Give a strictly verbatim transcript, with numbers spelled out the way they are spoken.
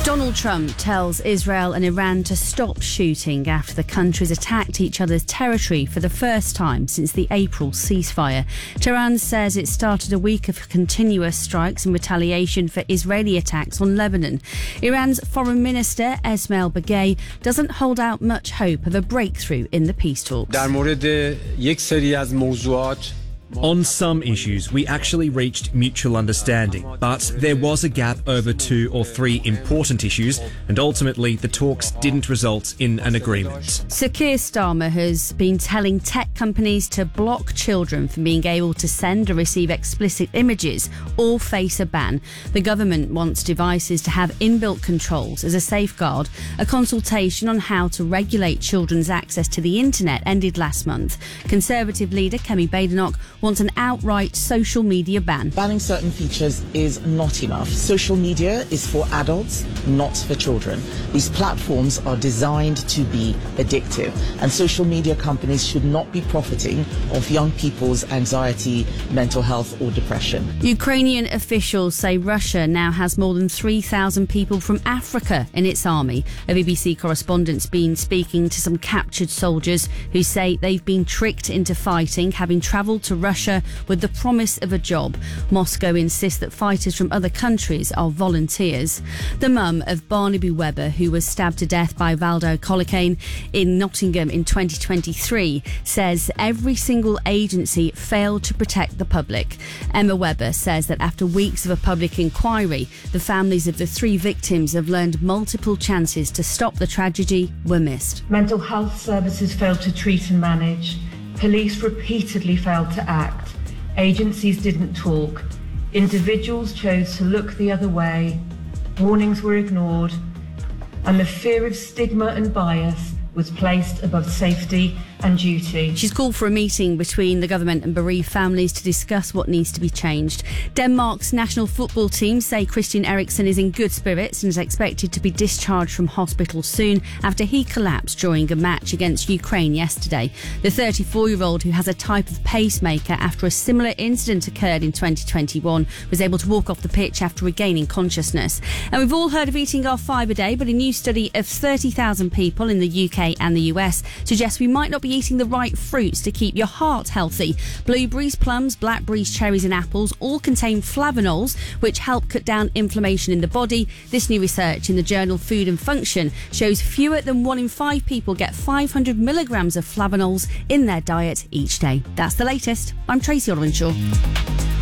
Donald Trump tells Israel and Iran to stop shooting after the countries attacked each other's territory for the first time since the April ceasefire. Tehran says it started a week of continuous strikes in retaliation for Israeli attacks on Lebanon. Iran's Foreign Minister Esmail Baghaei doesn't hold out much hope of a breakthrough in the peace talks. On some issues, we actually reached mutual understanding, but there was a gap over two or three important issues, and ultimately the talks didn't result in an agreement. Sir Keir Starmer has been telling tech companies to block children from being able to send or receive explicit images or face a ban. The government wants devices to have inbuilt controls as a safeguard. A consultation on how to regulate children's access to the internet ended last month. Conservative leader Kemi Badenoch wants an outright social media ban. Banning certain features is not enough. Social media is for adults, not for children. These platforms are designed to be addictive, and social media companies should not be profiting off young people's anxiety, mental health or depression. Ukrainian officials say Russia now has more than three thousand people from Africa in its army. A B B C correspondent's been speaking to some captured soldiers who say they've been tricked into fighting, having travelled to Russia with the promise of a job. Moscow insists that fighters from other countries are volunteers. The mum of Barnaby Webber, who was stabbed to death by Valdo Colocane in Nottingham in twenty twenty-three, says every single agency failed to protect the public. Emma Webber says that after weeks of a public inquiry, the families of the three victims have learned multiple chances to stop the tragedy were missed. Mental health services failed to treat and manage. Police repeatedly failed to act. Agencies didn't talk. Individuals chose to look the other way. Warnings were ignored. And the fear of stigma and bias was placed above safety and duty. She's called for a meeting between the government and bereaved families to discuss what needs to be changed. Denmark's national football team say Christian Eriksen is in good spirits and is expected to be discharged from hospital soon after he collapsed during a match against Ukraine yesterday. The thirty-four-year-old, who has a type of pacemaker after a similar incident occurred in twenty twenty-one, was able to walk off the pitch after regaining consciousness. And we've all heard of eating our five a day, but a new study of thirty thousand people in the U K and the U S suggests we might not be eating the right fruits to keep your heart healthy. Blueberries, plums, blackberries, cherries and apples all contain flavonols, which help cut down inflammation in the body. This new research in the journal Food and Function shows fewer than one in five people get five hundred milligrams of flavonols in their diet each day. That's the latest. I'm Tracy Orwenshaw.